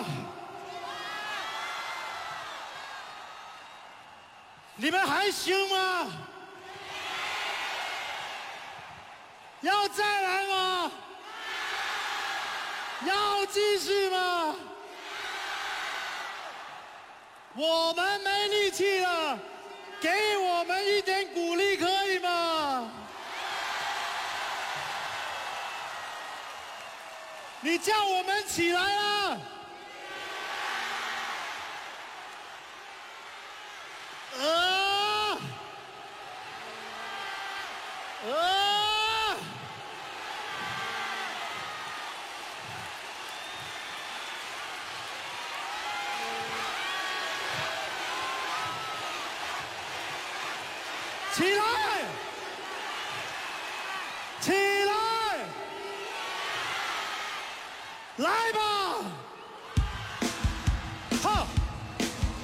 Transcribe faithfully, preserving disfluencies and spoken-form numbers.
吗？你们还行吗？要再来吗？要继续吗？我们没力气了，给我们一点鼓励可以吗？你叫我们起来啊！啊！啊！起来！起来！来吧！